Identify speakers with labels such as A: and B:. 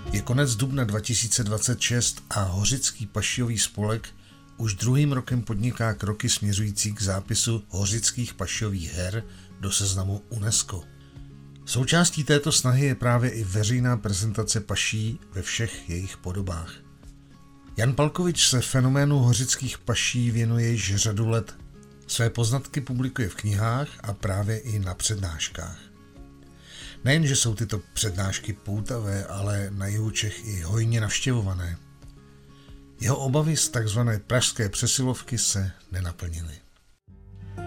A: Je konec dubna 2026 a Hořický pašijový spolek už druhým rokem podniká kroky směřující k zápisu Hořických pašijových her do seznamu UNESCO. Součástí této snahy je právě i veřejná prezentace paší ve všech jejich podobách. Jan Palkovič se fenoménu hořických paší věnuje již řadu let. Své poznatky publikuje v knihách a právě i na přednáškách. Nejen, že jsou tyto přednášky poutavé, ale na jihu Čech i hojně navštěvované. Jeho obavy z takzvané pražské přesilovky se nenaplnily.